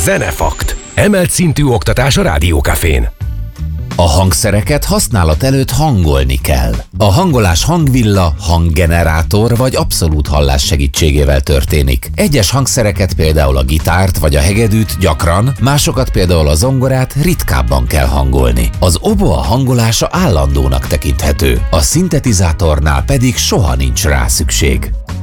Zenefakt. Emelt szintű oktatás a Rádiókafén. A hangszereket használat előtt hangolni kell. A hangolás hangvilla, hanggenerátor vagy abszolút hallás segítségével történik. Egyes hangszereket, például a gitárt vagy a hegedűt gyakran, másokat, például a zongorát ritkábban kell hangolni. Az oboa hangolása állandónak tekinthető, a szintetizátornál pedig soha nincs rá szükség.